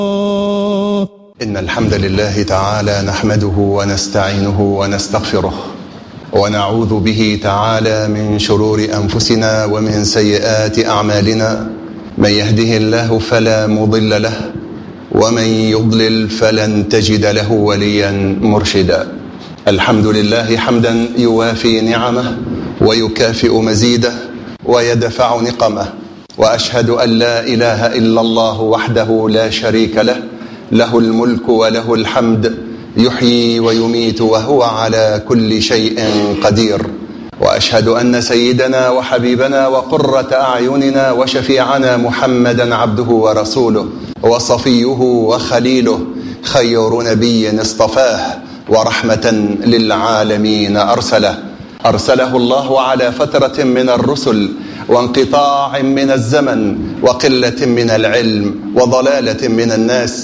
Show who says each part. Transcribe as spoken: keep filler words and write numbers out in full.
Speaker 1: إن الحمد لله تعالى نحمده ونستعينه ونستغفره ونعوذ به تعالى من شرور أنفسنا ومن سيئات أعمالنا. من يهده الله فلا مضل له ومن يضلل فلن تجد له وليا مرشدا. الحمد لله حمدا يوافي نعمه ويكافئ مزيده ويدفع نقمه، وأشهد أن لا إله إلا الله وحده لا شريك له، له الملك وله الحمد، يحيي ويميت وهو على كل شيء قدير. وأشهد أن سيدنا وحبيبنا وقرة أعيننا وشفيعنا محمدا عبده ورسوله وصفيه وخليله، خير نبي اصطفاه ورحمة للعالمين أرسله. أرسله الله على فترة من الرسل وانقطاع من الزمن وقلة من العلم وضلالة من الناس،